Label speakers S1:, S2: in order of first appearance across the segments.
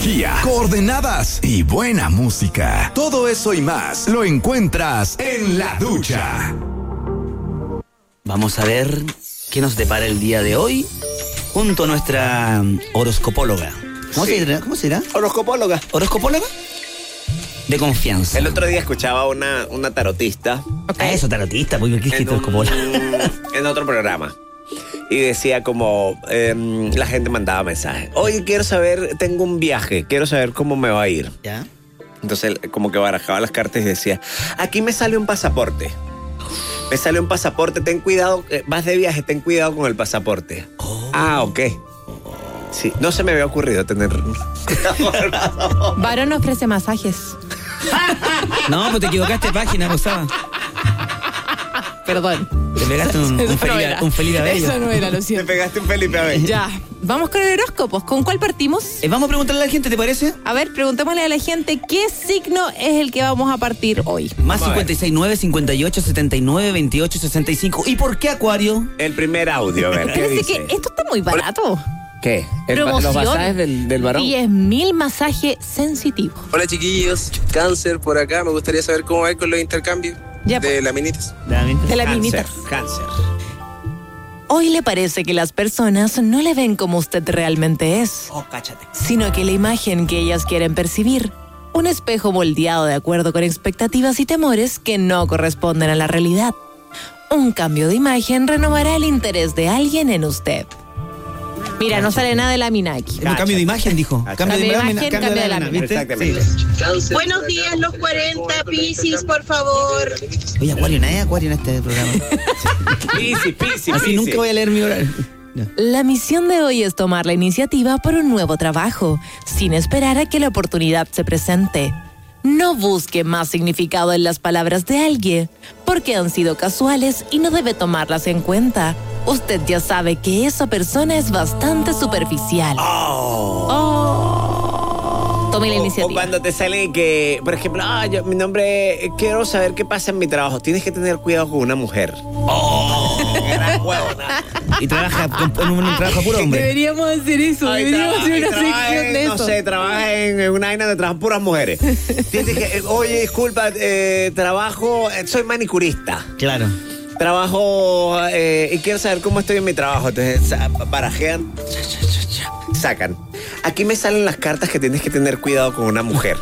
S1: energía, coordenadas y buena música. Todo eso y más lo encuentras en La Ducha.
S2: Vamos a ver qué nos depara el día de hoy junto a nuestra horoscopóloga. ¿Cómo será?
S3: Horoscopóloga.
S2: ¿Horoscopóloga? De confianza.
S3: El otro día escuchaba una tarotista.
S2: Eso, tarotista, porque ¿qué es horoscopóloga?
S3: En otro programa. Y decía como, la gente mandaba mensajes. Oye, quiero saber, tengo un viaje, quiero saber cómo me va a ir.
S2: ¿Ya?
S3: Entonces como que barajaba las cartas y decía, aquí me sale un pasaporte. Me sale un pasaporte, ten cuidado, vas de viaje, ten cuidado con el pasaporte. Ok. Sí, no se me había ocurrido tener cuidado con el pasaporte.
S4: Varón ofrece masajes.
S2: No, pues te equivocaste de página, Rosada.
S4: Perdón.
S2: Te pegaste un Felipe Abello.
S4: Eso no era, lo
S3: Te
S4: siento.
S3: pegaste un Felipe Abello.
S4: Ya, vamos con el horóscopo. ¿Con cuál partimos?
S2: Vamos a preguntarle a la gente, ¿te parece?
S4: A ver, preguntémosle a la gente qué signo es el que vamos a partir hoy.
S2: Más 569 58 79 28 65. ¿Y por qué Acuario?
S3: El primer audio, a ver, ¿qué
S4: Parece
S3: dice?
S4: que esto está muy barato.
S3: ¿Qué?
S4: Promoción.
S3: ¿Los masajes del varón?
S4: 10.000 masajes sensitivos.
S5: Hola chiquillos, Cáncer por acá, me gustaría saber cómo va a ir con los intercambios
S4: Ya,
S5: de laminitas.
S4: De la minita.
S3: Cáncer.
S4: Hoy le parece que las personas no le ven como usted realmente es,
S2: Cáchate.
S4: sino que la imagen que ellas quieren percibir. Un espejo moldeado de acuerdo con expectativas y temores que no corresponden a la realidad. Un cambio de imagen renovará el interés de alguien en usted. Mira, no sale nada de la mina aquí.
S2: Un cambio de imagen, dijo.
S4: Cambio de imagen, cambio de lámina.
S2: ¿viste?
S3: Exactamente.
S2: Sí.
S6: Buenos días, los 40, Piscis, por favor.
S2: Oye, Acuario, nadie es Acuario en este programa.
S3: Pisi.
S2: Así nunca voy a leer mi horario.
S4: La misión de hoy es tomar la iniciativa por un nuevo trabajo, sin esperar a que la oportunidad se presente. No busque más significado en las palabras de alguien, porque han sido casuales y no debe tomarlas en cuenta. Usted ya sabe que esa persona es bastante superficial. Tome la
S3: O
S4: iniciativa.
S3: cuando te sale que, por ejemplo, mi nombre, quiero saber qué pasa en mi trabajo. Tienes que tener cuidado con una mujer. Gran huevona.
S2: Y trabaja en un trabajo puro hombre.
S4: Deberíamos hacer eso, deberíamos hacer una sección de
S3: no
S4: eso.
S3: sé, trabaja en una vaina donde trabajan puras mujeres. Tienes que, oye, disculpa, trabajo, soy manicurista.
S2: Claro.
S3: Trabajo y quiero saber cómo estoy en mi trabajo. Entonces barajean, sacan. Aquí me salen las cartas que tienes que tener cuidado con una mujer.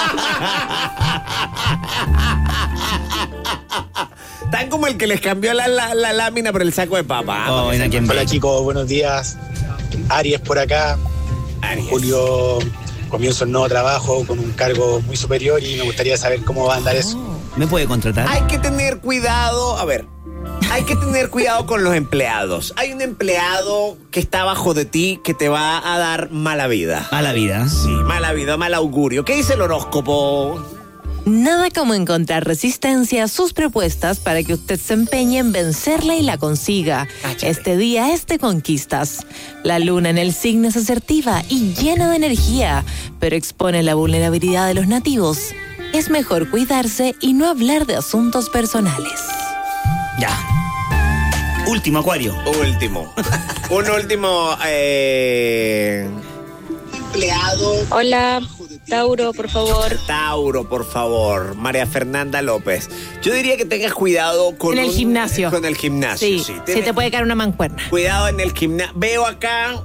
S3: Tan como el que les cambió la lámina por el saco de papa.
S7: Hola chicos, buenos días. Aries por acá.
S3: Aries.
S7: Julio comienzo un nuevo trabajo con un cargo muy superior y me gustaría saber cómo va a andar eso.
S2: ¿Me puede contratar?
S3: Hay que tener cuidado, hay que tener cuidado con los empleados. Hay un empleado que está abajo de ti que te va a dar mala vida.
S2: A la vida.
S3: Sí, mala vida, mal augurio. ¿Qué dice el horóscopo?
S4: Nada como encontrar resistencia a sus propuestas para que usted se empeñe en vencerla y la consiga.
S3: Cállate.
S4: Este día es de conquistas. La luna en el signo es asertiva y llena de energía, pero expone la vulnerabilidad de los nativos. Es mejor cuidarse y no hablar de asuntos personales.
S2: Ya. Último, Acuario.
S3: Un último empleado.
S6: Hola, Tauro, por favor.
S3: Tauro, por favor. María Fernanda López. Yo diría que tengas cuidado con
S4: En el gimnasio.
S3: Con el gimnasio,
S4: Sí,
S3: sí.
S4: se te puede caer una mancuerna.
S3: Cuidado en el gimnasio. Veo acá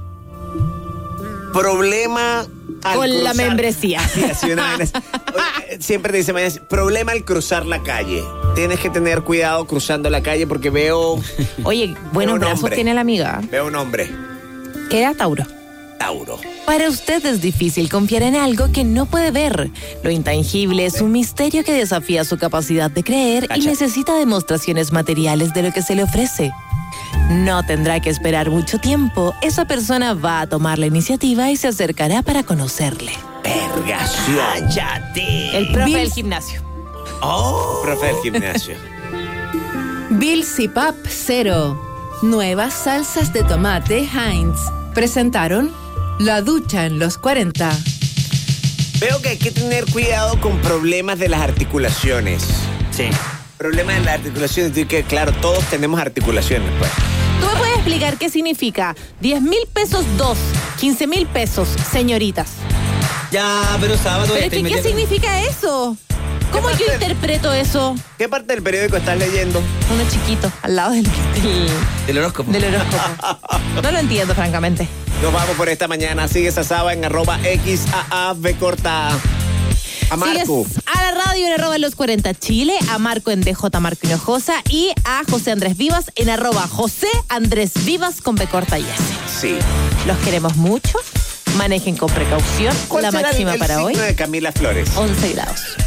S3: problema al
S4: Con la
S3: cruzar.
S4: membresía.
S3: Así, una vaina así. Oye, siempre te dice mañana, problema al cruzar la calle. Tienes que tener cuidado cruzando la calle porque veo
S4: Oye, buenos
S3: un
S4: brazos
S3: hombre.
S4: tiene la amiga.
S3: un hombre.
S4: ¿Qué era Tauro?
S3: Tauro.
S4: Para usted es difícil confiar en algo que no puede ver. Lo intangible es un misterio que desafía su capacidad de creer y necesita demostraciones materiales de lo que se le ofrece. No tendrá que esperar mucho tiempo. Esa persona va a tomar la iniciativa y se acercará para conocerle.
S3: Vergación.
S2: ¡Cállate!
S4: El profe del gimnasio.
S3: Profe del gimnasio.
S8: Bill Cipap 0. Nuevas salsas de tomate Heinz. Presentaron La Ducha en los 40.
S3: Veo que hay que tener cuidado con problemas de las articulaciones.
S2: Sí.
S3: Problemas de las articulaciones. Y que, claro, todos tenemos articulaciones, pues.
S4: ¿Tú me puedes explicar qué significa 10.000 pesos 2, 15.000 pesos, señoritas?
S2: Ya, pero sábado.
S4: Pero es que, ¿qué significa eso? ¿Cómo yo interpreto eso?
S3: ¿Qué parte del periódico estás leyendo?
S4: Uno chiquito, al lado
S2: Del horóscopo.
S4: del horóscopo. No lo entiendo, francamente.
S3: Nos vamos por esta mañana. Sigues a Saba en @XAAB corta. A Marco.
S4: Sigues a la radio en @los40 Chile, a Marco en DJ Marco Hinojosa y a José Andrés Vivas en @José Andrés Vivas con B corta y S.
S3: Sí.
S4: Los queremos mucho. Manejen con precaución.
S3: ¿Cuál
S4: La
S3: será
S4: máxima
S3: el
S4: para hoy,
S3: signo de Camila Flores?
S4: 11 grados.